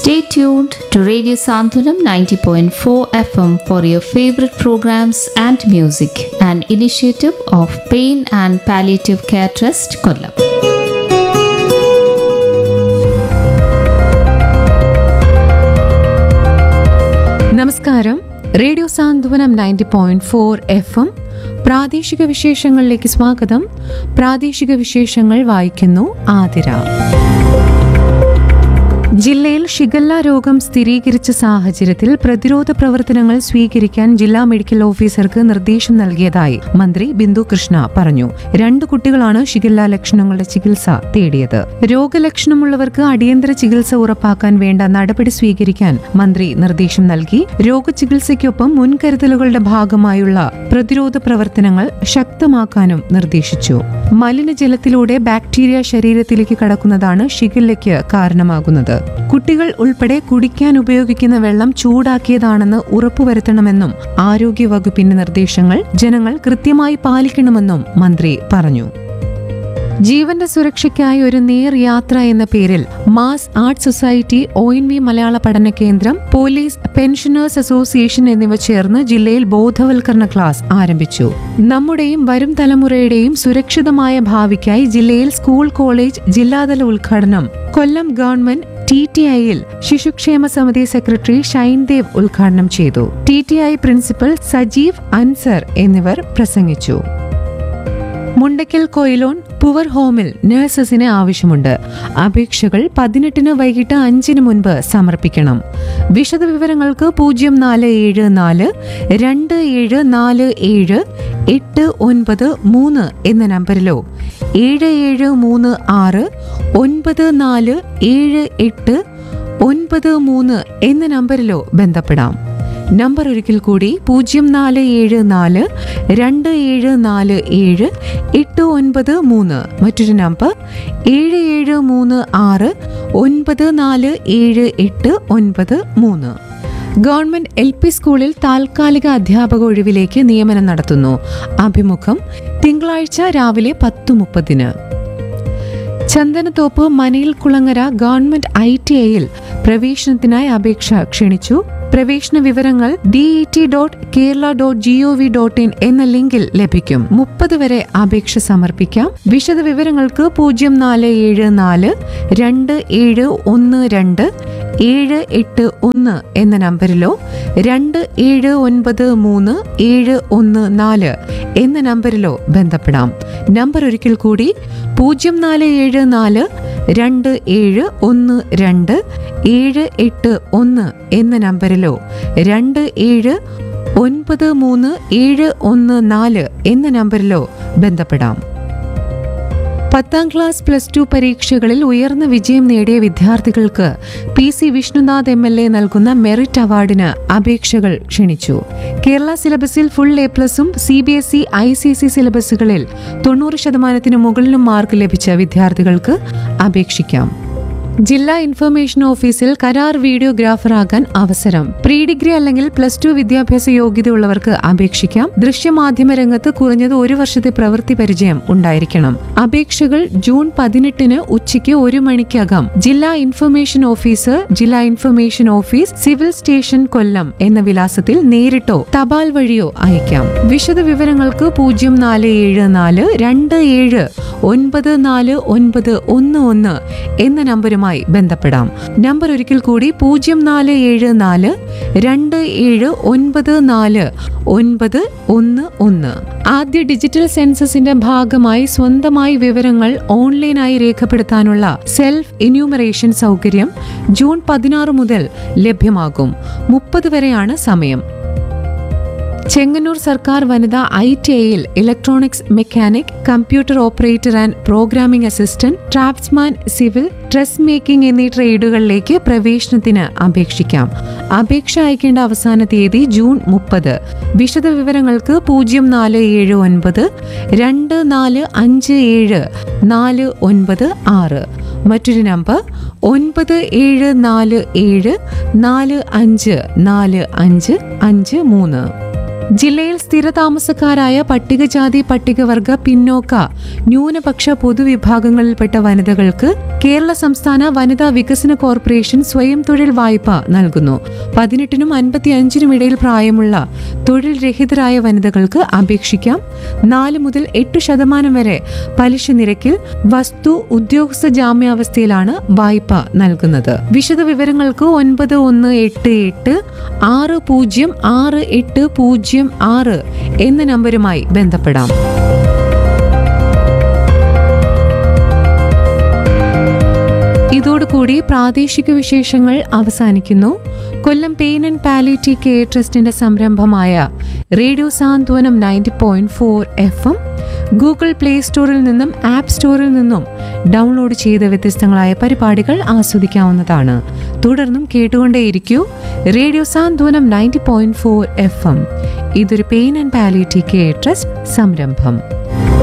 Stay tuned to Radio Santhanam 90.4 FM for your favorite programs and music, an initiative of Pain and Palliative Care Trust, Kollam. നമസ്കാരം. Radio സാന്ത്വനം 90.4 FM പ്രാദേശിക വിശേഷങ്ങളിലേക്ക് സ്വാഗതം. പ്രാദേശിക വിശേഷങ്ങൾ വായിക്കുന്നു ആതിര. ജില്ലയിൽ ഷിഗല്ല രോഗം സ്ഥിരീകരിച്ച സാഹചര്യത്തിൽ പ്രതിരോധ പ്രവർത്തനങ്ങൾ സ്വീകരിക്കാൻ ജില്ലാ മെഡിക്കൽ ഓഫീസർക്ക് നിർദ്ദേശം നൽകിയതായി മന്ത്രി ബിന്ദു കൃഷ്ണ പറഞ്ഞു. 2 കുട്ടികളാണ് ഷിഗല്ല ലക്ഷണങ്ങളുടെ ചികിത്സ തേടിയത്. രോഗലക്ഷണമുള്ളവർക്ക് അടിയന്തര ചികിത്സ ഉറപ്പാക്കാൻ വേണ്ട നടപടി സ്വീകരിക്കാൻ മന്ത്രി നിർദ്ദേശം നൽകി. രോഗചികിത്സയ്ക്കൊപ്പം മുൻകരുതലുകളുടെ ഭാഗമായുള്ള പ്രതിരോധ പ്രവർത്തനങ്ങൾ ശക്തമാക്കാനും നിർദ്ദേശിച്ചു. മലിനജലത്തിലൂടെ ബാക്ടീരിയ ശരീരത്തിലേക്ക് കടക്കുന്നതാണ് ഷിഗല്ലയ്ക്ക് കാരണമാകുന്നത്. കുട്ടികൾ ഉൾപ്പെടെ കുടിക്കാൻ ഉപയോഗിക്കുന്ന വെള്ളം ചൂടാക്കിയതാണെന്ന് ഉറപ്പുവരുത്തണമെന്നും ആരോഗ്യവകുപ്പിന്റെ നിർദ്ദേശങ്ങൾ ജനങ്ങൾ കൃത്യമായി പാലിക്കണമെന്നും മന്ത്രി പറഞ്ഞു. ജീവന്റെ സുരക്ഷയ്ക്കായി ഒരു നേർയാത്ര എന്ന പേരിൽ മാസ് ആർട്ട് സൊസൈറ്റി, ONV മലയാള പഠന കേന്ദ്രം, പോലീസ്, പെൻഷനേഴ്സ് അസോസിയേഷൻ എന്നിവ ചേർന്ന് ജില്ലയിൽ ബോധവൽക്കരണ ക്ലാസ് ആരംഭിച്ചു. നമ്മുടെയും വരും തലമുറയുടെയും സുരക്ഷിതമായ ഭാവിക്കായി ജില്ലയിൽ സ്കൂൾ കോളേജ് ജില്ലാതല ഉദ്ഘാടനം കൊല്ലം ഗവൺമെന്റ് TTIയിൽ ശിശുക്ഷേമ സമിതി സെക്രട്ടറി ഷൈൻദേവ് ഉദ്ഘാടനം ചെയ്തു. TTI പ്രിൻസിപ്പൽ സജീവ് അൻസർ എന്നിവർ പ്രസംഗിച്ചു. മുണ്ടക്കൽ കൊയിലോൺ പുവർ ഹോമിൽ നഴ്സസിന് ആവശ്യമുണ്ട്. അപേക്ഷകൾ 18 വൈകിട്ട് 5 മുൻപ് സമർപ്പിക്കണം. വിശദവിവരങ്ങൾക്ക് 0474 2747 893 എന്ന നമ്പറിലോ 7736 947893 എന്ന നമ്പറിലോ ബന്ധപ്പെടാം. നമ്പർ ഒരിക്കൽ കൂടി 0474 2747 893. മറ്റൊരു നമ്പർ 7736 947893. ഗവൺമെന്റ് LP സ്കൂളിൽ താൽക്കാലിക അധ്യാപക ഒഴിവിലേക്ക് നിയമനം നടത്തുന്നു. അഭിമുഖം തിങ്കളാഴ്ച രാവിലെ 10:30. ചന്ദനത്തോപ്പ് മനയിൽ കുളങ്ങര ഗവൺമെന്റ് ITIയിൽ പ്രവേശനത്തിനായി അപേക്ഷ ക്ഷണിച്ചു. പ്രവേശന വിവരങ്ങൾ det.kerala.gov.in എന്ന ലിങ്കിൽ ലഭിക്കും. 30 വരെ അപേക്ഷ സമർപ്പിക്കാം. വിശദ വിവരങ്ങൾക്ക് 0474 2712 781 എന്ന നമ്പറിലോ 2793 714 എന്ന നമ്പറിലോ ബന്ധപ്പെടാം. നമ്പർ ഒരിക്കൽ കൂടി 0474 2712 781 എന്ന നമ്പറിലോ 2793 714 എന്ന നമ്പറിലോ ബന്ധപ്പെടാം. 10ാം ക്ലാസ് +2 പരീക്ഷകളിൽ ഉയർന്ന വിജയം നേടിയ വിദ്യാർത്ഥികൾക്ക് PC വിഷ്ണുനാഥ് MLA നൽകുന്ന മെറിറ്റ് അവാർഡിന് അപേക്ഷകൾ ക്ഷണിച്ചു. കേരള സിലബസിൽ ഫുൾ A+ഉം CBSE ICC സിലബസുകളിൽ 90% മുകളിലും മാർക്ക് ലഭിച്ച വിദ്യാർത്ഥികൾക്ക് അപേക്ഷിക്കാം. ജില്ലാ ഇൻഫർമേഷൻ ഓഫീസിൽ കരാർ വീഡിയോഗ്രാഫറാകാൻ അവസരം. പ്രീ ഡിഗ്രി അല്ലെങ്കിൽ +2 വിദ്യാഭ്യാസ യോഗ്യതയുള്ളവർക്ക് അപേക്ഷിക്കാം. ദൃശ്യമാധ്യമ രംഗത്ത് കുറഞ്ഞത് 1 വർഷത്തെ പ്രവൃത്തി പരിചയം ഉണ്ടായിരിക്കണം. അപേക്ഷകൾ ജൂൺ 18 ഉച്ചയ്ക്ക് 1 മണിക്കകം ജില്ലാ ഇൻഫർമേഷൻ ഓഫീസ് സിവിൽ സ്റ്റേഷൻ കൊല്ലം എന്ന വിലാസത്തിൽ നേരിട്ടോ തപാൽ വഴിയോ അയക്കാം. വിശദ വിവരങ്ങൾക്ക് 0474 279411 എന്ന നമ്പറുമായി ബന്ധപ്പെടാം. നമ്പർ ഒരിക്കൽ കൂടി 0474 2794 ആദ്യ ഡിജിറ്റൽ സെൻസസിന്റെ ഭാഗമായി സ്വന്തമായി വിവരങ്ങൾ ഓൺലൈനായി രേഖപ്പെടുത്താനുള്ള സെൽഫ് എന്യൂമറേഷൻ സൗകര്യം ജൂൺ 16 മുതൽ ലഭ്യമാകും. 30 വരെയാണ് സമയം. ചെങ്ങന്നൂർ സർക്കാർ വനിതാ ITIയിൽ electronics mechanic, computer operator and programming assistant, draughtsman, civil, dress making എന്നീ ട്രേഡുകളിലേക്ക് പ്രവേശനത്തിന് അപേക്ഷിക്കാം. അപേക്ഷ അയക്കേണ്ട അവസാന തീയതി ജൂൺ 30. വിശദ വിവരങ്ങൾക്ക് 0479 2457 496. മറ്റൊരു നമ്പർ 9747 454553. ജില്ലയിൽ സ്ഥിരതാമസക്കാരായ പട്ടികജാതി പട്ടികവർഗ പിന്നോക്ക ന്യൂനപക്ഷ പൊതുവിഭാഗങ്ങളിൽപ്പെട്ട വനിതകൾക്ക് കേരള സംസ്ഥാന വനിതാ വികസന കോർപ്പറേഷൻ സ്വയം തൊഴിൽ വായ്പ നൽകുന്നു. 18നും 55നും ഇടയിൽ പ്രായമുള്ള തൊഴിൽ രഹിതരായ വനിതകൾക്ക് അപേക്ഷിക്കാം. 4 മുതൽ 8% വരെ പലിശ നിരക്കിൽ വസ്തു ഉദ്യോഗസ്ഥ ജാമ്യാവസ്ഥയിലാണ് വായ്പ നൽകുന്നത്. വിശദ വിവരങ്ങൾക്ക് 9188 606806 എന്ന നമ്പരുമായി ബന്ധപ്പെടാം. ഇതോടുകൂടി പ്രാദേശിക വിശേഷങ്ങൾ അവസാനിക്കുന്നു. കൊല്ലം പെയിൻ ആൻഡ് പാലിയേറ്റീവ് കെയർ ട്രസ്റ്റിന്റെ സംരംഭമായ റേഡിയോ സാന്ത്വനം 90.4 FM ഗൂഗിൾ പ്ലേ സ്റ്റോറിൽ നിന്നും ആപ്പ് സ്റ്റോറിൽ നിന്നും ഡൗൺലോഡ് ചെയ്ത വ്യത്യസ്തങ്ങളായ പരിപാടികൾ ആസ്വദിക്കാവുന്നതാണ്. തുടർന്നും കേട്ടുകൊണ്ടേയിരിക്കൂ റേഡിയോ സാന്ത്വനം 90.4 FM. ഇതൊരു pain and palliative care trust സംരംഭം.